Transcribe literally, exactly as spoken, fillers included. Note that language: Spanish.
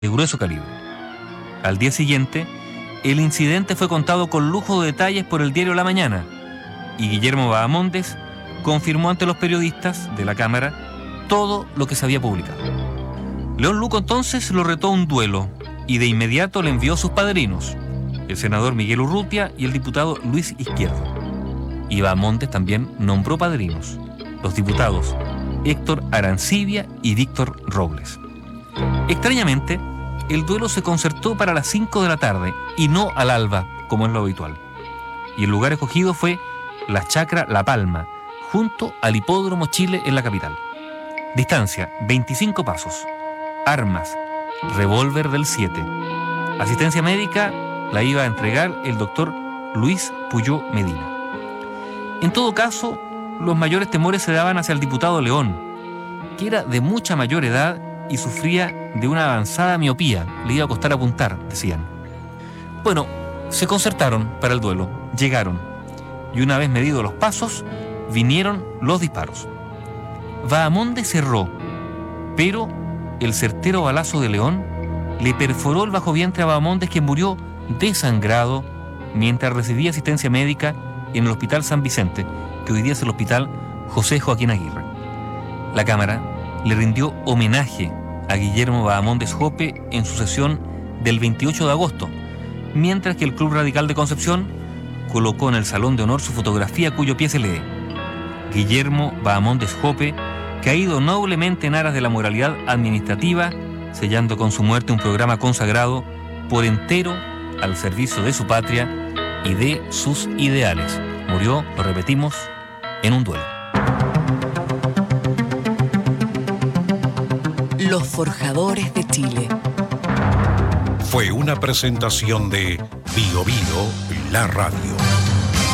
de grueso calibre. Al día siguiente, el incidente fue contado con lujo de detalles por el diario La Mañana, y Guillermo Bahamondes confirmó ante los periodistas de la Cámara todo lo que se había publicado. León Luco entonces lo retó a un duelo y de inmediato le envió a sus padrinos, el senador Miguel Urrutia y el diputado Luis Izquierdo. Y Bahamondes también nombró padrinos, los diputados Héctor Arancibia y Víctor Robles. Extrañamente, el duelo se concertó para las cinco de la tarde y no al alba, como es lo habitual. Y el lugar escogido fue la Chacra La Palma, junto al Hipódromo Chile en la capital. Distancia, veinticinco pasos. Armas, revólver del siete. Asistencia médica la iba a entregar el doctor Luis Puyó Medina. En todo caso, los mayores temores se daban hacia el diputado León, que era de mucha mayor edad y sufría de una avanzada miopía. Le iba a costar apuntar, decían. Bueno, se concertaron para el duelo, llegaron, y una vez medidos los pasos, vinieron los disparos. Bahamondes cerró, pero el certero balazo de León le perforó el bajo vientre a Bahamondes, que murió desangrado mientras recibía asistencia médica en el Hospital San Vicente, que hoy día es el Hospital José Joaquín Aguirre. La Cámara le rindió homenaje a Guillermo Bahamondes Jope en su sesión del veintiocho de agosto, mientras que el Club Radical de Concepción colocó en el Salón de Honor su fotografía cuyo pie se lee: Guillermo Bahamondes Jope, caído noblemente en aras de la moralidad administrativa, sellando con su muerte un programa consagrado por entero al servicio de su patria y de sus ideales. Murió, lo repetimos, en un duelo. Los Forjadores de Chile. Fue una presentación de Bio Bio, la radio.